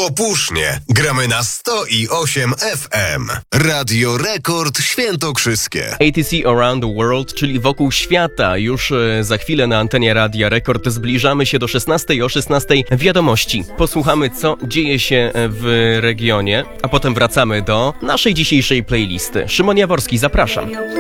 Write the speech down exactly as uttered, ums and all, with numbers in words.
Łopusznie. Gramy na sto i osiem F M. Radio Rekord Świętokrzyskie. A T C Around the World, czyli wokół świata. Już e, za chwilę na antenie Radia Rekord zbliżamy się do szesnastej. O szesnastej wiadomości. Posłuchamy, co dzieje się w regionie, a potem wracamy do naszej dzisiejszej playlisty. Szymon Jaworski, zapraszam.